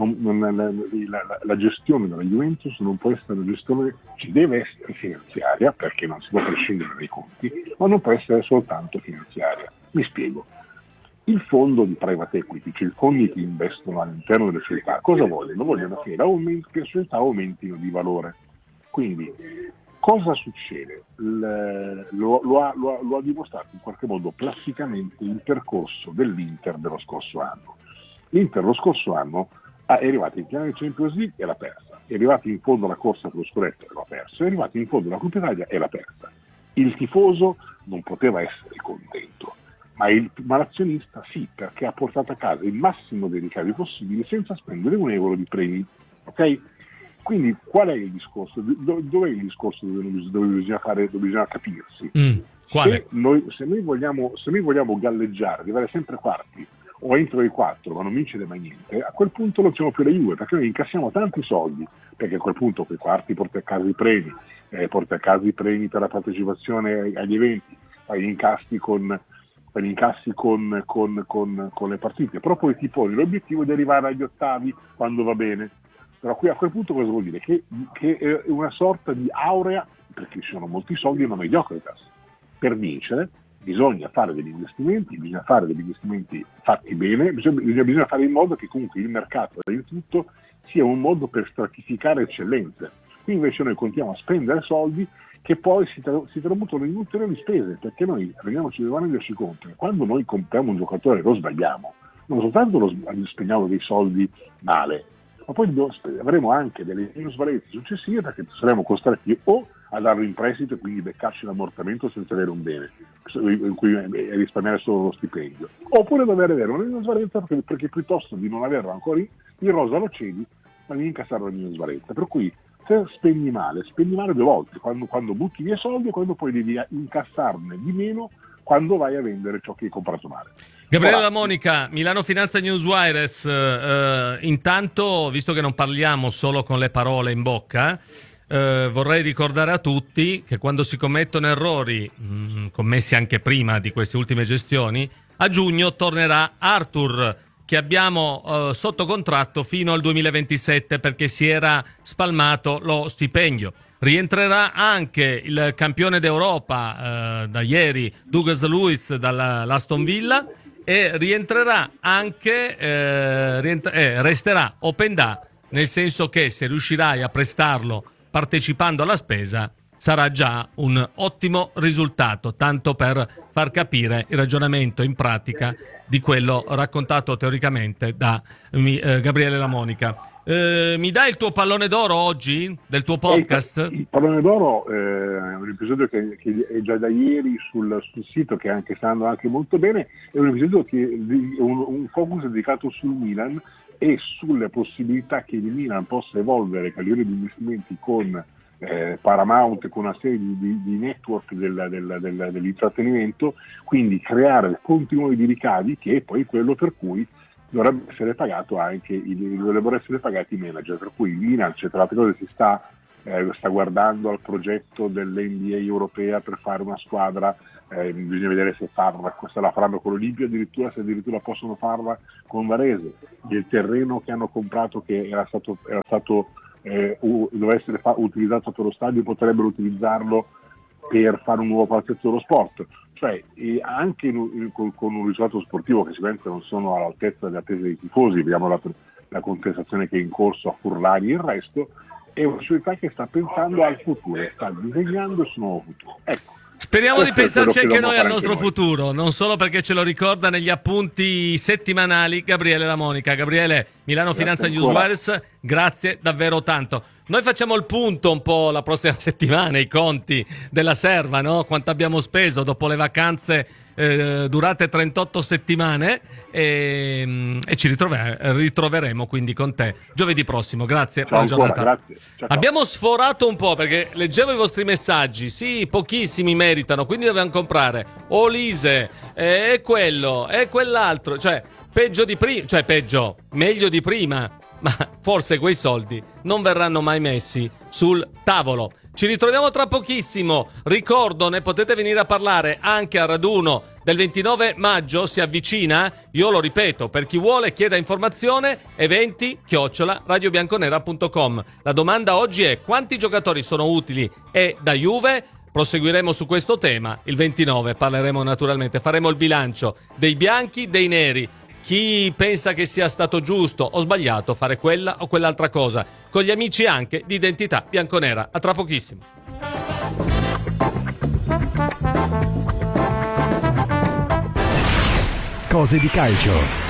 la gestione della Juventus non può essere una gestione, ci deve essere finanziaria, perché non si può prescindere dai conti, ma non può essere soltanto finanziaria. Mi spiego. Il fondo di private equity, cioè i fondi che investono all'interno delle società, cosa vogliono? Vogliono che le società aumentino di valore. Quindi cosa succede? Lo ha dimostrato in qualche modo plasticamente il percorso dell'Inter dello scorso anno. L'Inter lo scorso anno è arrivato in finale Champions League e l'ha persa, è arrivato in fondo alla corsa per lo scudetto e l'ha persa, è arrivato in fondo alla Coppa Italia e l'ha persa. Il tifoso non poteva essere contento, ma l'azionista sì, perché ha portato a casa il massimo dei ricavi possibili senza spendere un euro di premi. Ok? Quindi qual è il discorso? Dov'è il discorso dove bisogna capirsi? Se noi vogliamo galleggiare, arrivare sempre quarti o entro i 4 ma non vincere mai niente, a quel punto non siamo più la Juve, perché noi incassiamo tanti soldi, perché a quel punto quei quarti porta a casa i premi, per la partecipazione agli eventi, fai gli incassi con le partite, però poi ti poni l'obiettivo di arrivare agli ottavi quando va bene. Però qui a quel punto cosa vuol dire? Che è una sorta di aurea, perché ci sono molti soldi, ma mediocritas. Per vincere bisogna fare degli investimenti fatti bene, bisogna fare in modo che comunque il mercato in tutto sia un modo per stratificare eccellenze. Qui invece noi continuiamo a spendere soldi che poi si tramutano in ulteriori spese, perché noi dobbiamo renderci conto che quando noi compriamo un giocatore e lo sbagliamo, non soltanto spendiamo dei soldi male, ma poi avremo anche delle minusvalenze successive, perché saremo costretti o a darlo in prestito e quindi beccarci l'ammortamento senza avere un bene, in cui risparmiare solo lo stipendio, oppure dover avere una minusvalenza perché piuttosto di non averlo ancora in rosa lo cedi, ma devi incassare la minusvalenza. Per cui se spendi male due volte, quando butti via soldi e quando poi devi incassarne di meno quando vai a vendere ciò che hai comprato male. Gabriele La Monica, Milano Finanza Newswires. Intanto, visto che non parliamo solo con le parole in bocca, vorrei ricordare a tutti che quando si commettono errori, commessi anche prima di queste ultime gestioni, a giugno tornerà Arthur, che abbiamo sotto contratto fino al 2027 perché si era spalmato lo stipendio. Rientrerà anche il campione d'Europa da ieri, Douglas Luiz dall'Aston Villa, e rientrerà anche, resterà Openda, nel senso che se riuscirai a prestarlo partecipando alla spesa sarà già un ottimo risultato, tanto per far capire il ragionamento in pratica di quello raccontato teoricamente da Gabriele La Monica. Mi dai il tuo pallone d'oro oggi del tuo podcast? Il pallone d'oro è un episodio che è già da ieri sul sito, che sta andando anche molto bene. È un episodio un focus dedicato sul Milan, e sulle possibilità che il Milan possa evolvere a livello di investimenti con Paramount, con una serie di network dell'intrattenimento, quindi creare continui di ricavi, che è poi quello per cui dovrebbero essere pagati i manager, per cui il Milan, tra le altre cose, si sta guardando al progetto dell'NBA europea per fare una squadra, bisogna vedere se la faranno con l'Olimpia, se addirittura possono farla con Varese. Il terreno che hanno comprato, che doveva essere utilizzato per lo stadio, potrebbero utilizzarlo per fare un nuovo palazzetto dello sport, cioè anche con un risultato sportivo che sicuramente non sono all'altezza delle attese dei tifosi. Vediamo la contestazione che è in corso a Furlani e il resto. È una società che sta pensando al futuro, sta disegnando il suo nuovo futuro. Ecco. Speriamo di pensarci anche noi al nostro futuro, non solo perché ce lo ricorda negli appunti settimanali Gabriele La Monica. Gabriele, Milano Finanza Newswires, grazie davvero tanto. Noi facciamo il punto un po' la prossima settimana, i conti della serva, no? Quanto abbiamo speso dopo le vacanze durate 38 settimane e ci ritroveremo quindi con te giovedì prossimo. Grazie, buona giornata. Grazie. Ciao. Abbiamo sforato un po' perché leggevo i vostri messaggi, sì, pochissimi meritano, quindi dobbiamo comprare Olise e quello e quell'altro, cioè peggio di prima, cioè peggio, meglio di prima, ma forse quei soldi non verranno mai messi sul tavolo. Ci ritroviamo tra pochissimo. Ricordo, ne potete venire a parlare anche al raduno del 29 maggio, si avvicina. Io lo ripeto, per chi vuole chieda informazione, eventi@radiobianconera.com. La domanda oggi è: quanti giocatori sono utili e da Juve? Proseguiremo su questo tema. Il 29 parleremo naturalmente, faremo il bilancio dei bianchi, dei neri. Chi pensa che sia stato giusto o sbagliato fare quella o quell'altra cosa, con gli amici anche di Identità Bianconera. A tra pochissimo. Cose di calcio.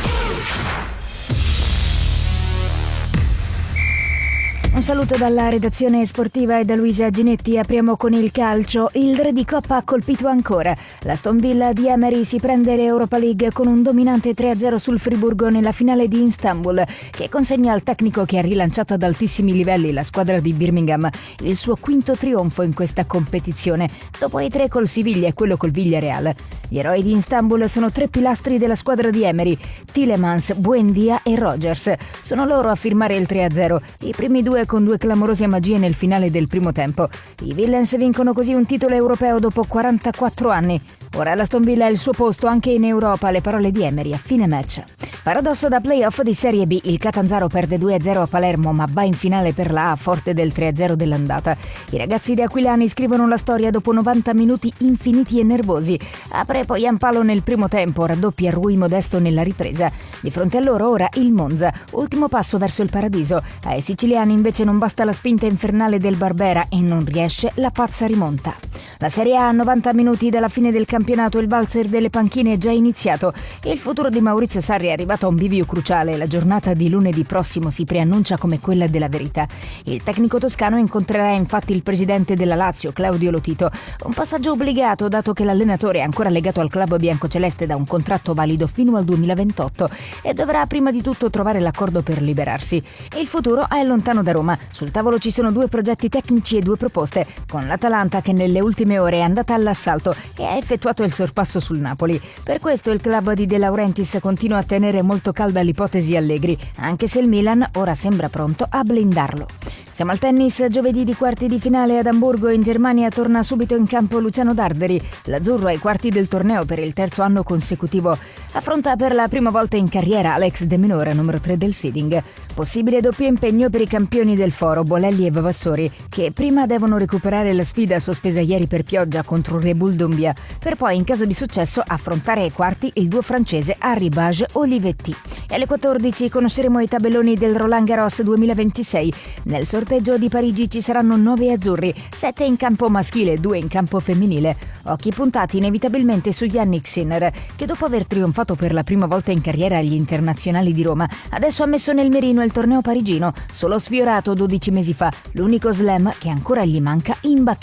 Un saluto dalla redazione sportiva e da Luisa Ginetti. Apriamo con il calcio. Il re di Coppa ha colpito ancora. L'Aston Villa di Emery si prende l'Europa League con un dominante 3-0 sul Friburgo nella finale di Istanbul, che consegna al tecnico che ha rilanciato ad altissimi livelli la squadra di Birmingham il suo quinto trionfo in questa competizione, dopo i 3 col Siviglia e quello col Villarreal. Gli eroi di Istanbul sono 3 pilastri della squadra di Emery: Tielemans, Buendia e Rogers. Sono loro a firmare il 3-0, i primi 2 con 2 clamorose magie nel finale del primo tempo. I Villains vincono così un titolo europeo dopo 44 anni. Ora l'Aston Villa ha il suo posto anche in Europa, le parole di Emery a fine match. Paradosso da playoff di Serie B, il Catanzaro perde 2-0 a Palermo ma va in finale per la A forte del 3-0 dell'andata. I ragazzi di Aquilani scrivono la storia dopo 90 minuti infiniti e nervosi. Apre poi Ampalo nel primo tempo, raddoppia Rui Modesto nella ripresa. Di fronte a loro ora il Monza, ultimo passo verso il paradiso. Ai siciliani invece non basta la spinta infernale del Barbera e non riesce la pazza rimonta. La Serie A a 90 minuti dalla fine del campionato, il valzer delle panchine è già iniziato e il futuro di Maurizio Sarri è arrivato a un bivio cruciale. La giornata di lunedì prossimo si preannuncia come quella della verità. Il tecnico toscano incontrerà infatti il presidente della Lazio, Claudio Lotito, un passaggio obbligato dato che l'allenatore è ancora legato al club biancoceleste da un contratto valido fino al 2028 e dovrà prima di tutto trovare l'accordo per liberarsi. Il futuro è lontano da Roma. Sul tavolo ci sono 2 progetti tecnici e 2 proposte, con l'Atalanta che nelle ultime ore è andata all'assalto e ha effettuato il sorpasso sul Napoli. Per questo il club di De Laurentiis continua a tenere molto calda l'ipotesi Allegri, anche se il Milan ora sembra pronto a blindarlo. Siamo al tennis. Giovedì di quarti di finale ad Amburgo in Germania torna subito in campo Luciano Darderi. L'azzurro ai quarti del torneo per il 3° anno consecutivo. Affronta per la prima volta in carriera Alex De Minaur, numero 3 del seeding. Possibile doppio impegno per i campioni del foro Bolelli e Vavassori, che prima devono recuperare la sfida sospesa ieri per pioggia contro Rebull Dumbia, per poi in caso di successo affrontare ai quarti il duo francese Arribage Olivetti. E alle 14 conosceremo i tabelloni del Roland Garros 2026. Nel sorteggio di Parigi ci saranno 9 azzurri, 7 in campo maschile e 2 in campo femminile. Occhi puntati inevitabilmente su Yannick Sinner, che dopo aver trionfato per la prima volta in carriera agli internazionali di Roma, adesso ha messo nel mirino il torneo parigino, solo sfiorato 12 mesi fa, l'unico slam che ancora gli manca in bacheca.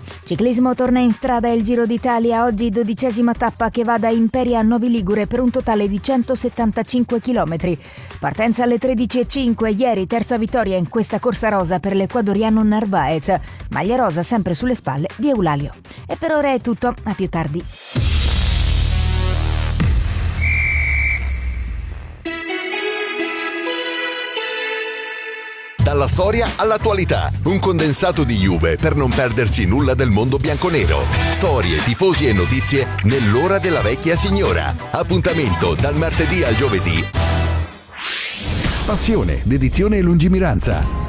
Ciclismo torna in strada il Giro d'Italia, oggi 12ª tappa che va da Imperia a Novi Ligure per un totale di 175 km. Partenza alle 13.05, ieri terza vittoria in questa corsa rosa per l'ecuadoriano Narvaez, maglia rosa sempre sulle spalle di Eulalio. E per ora è tutto, a più tardi. Dalla storia all'attualità, un condensato di Juve per non perdersi nulla del mondo bianconero. Storie, tifosi e notizie nell'ora della vecchia signora. Appuntamento dal martedì al giovedì. Passione, dedizione e lungimiranza.